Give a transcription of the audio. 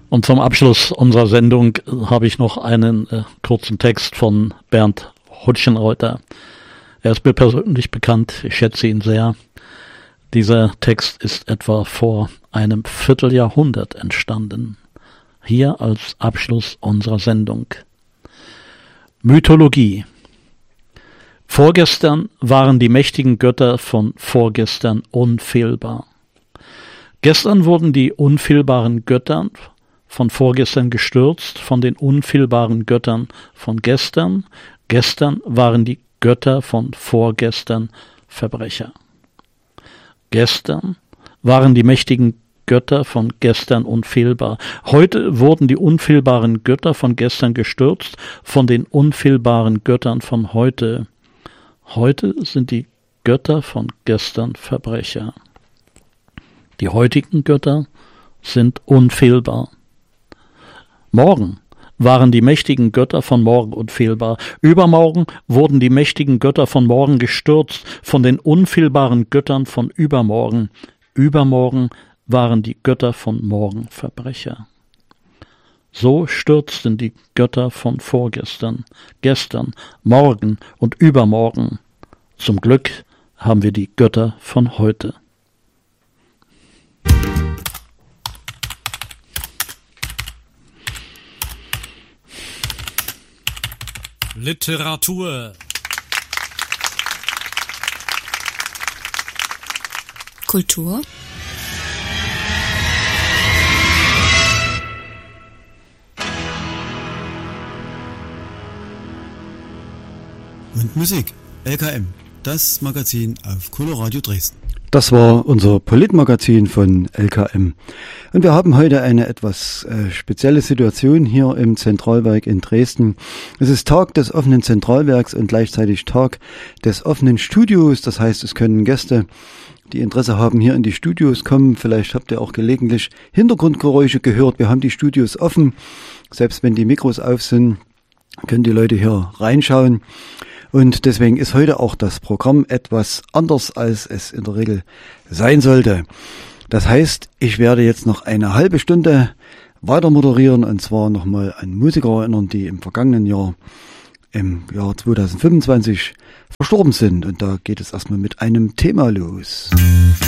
Und zum Abschluss unserer Sendung habe ich noch einen kurzen Text von Bernd Hutchenreuter. Er ist mir persönlich bekannt, ich schätze ihn sehr. Dieser Text ist etwa vor einem Vierteljahrhundert entstanden. Hier als Abschluss unserer Sendung. Mythologie. Vorgestern waren die mächtigen Götter von vorgestern unfehlbar. Gestern wurden die unfehlbaren Götter von vorgestern gestürzt, von den unfehlbaren Göttern von gestern. Gestern waren die Götter von vorgestern Verbrecher. Gestern waren die mächtigen Götter von gestern unfehlbar. Heute wurden die unfehlbaren Götter von gestern gestürzt, von den unfehlbaren Göttern von heute. Heute sind die Götter von gestern Verbrecher. Die heutigen Götter sind unfehlbar. Morgen waren die mächtigen Götter von morgen unfehlbar. Übermorgen wurden die mächtigen Götter von morgen gestürzt, von den unfehlbaren Göttern von übermorgen. Übermorgen waren die Götter von morgen Verbrecher. So stürzten die Götter von vorgestern, gestern, morgen und übermorgen. Zum Glück haben wir die Götter von heute. Literatur. Kultur. Und Musik. LKM, das Magazin auf Coloradio Dresden. Das war unser Politmagazin von LKM. Und wir haben heute eine etwas spezielle Situation hier im Zentralwerk in Dresden. Es ist Tag des offenen Zentralwerks und gleichzeitig Tag des offenen Studios. Das heißt, es können Gäste, die Interesse haben, hier in die Studios kommen. Vielleicht habt ihr auch gelegentlich Hintergrundgeräusche gehört. Wir haben die Studios offen. Selbst wenn die Mikros auf sind, können die Leute hier reinschauen. Und deswegen ist heute auch das Programm etwas anders, als es in der Regel sein sollte. Das heißt, ich werde jetzt noch eine halbe Stunde weiter moderieren und zwar nochmal an Musiker erinnern, die im vergangenen Jahr, im Jahr 2025, verstorben sind. Und da geht es erstmal mit einem Thema los.